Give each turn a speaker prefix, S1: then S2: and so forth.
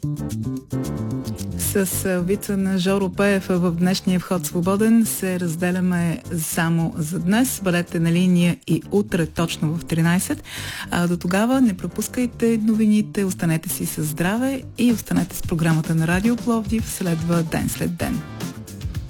S1: С вица на Жоро Пеев в днешния Вход свободен се разделяме само за днес. Бъдете на линия и утре точно в 13. До тогава не пропускайте новините, останете си със здраве и останете с програмата на Радио Пловдив. Следва Ден след ден.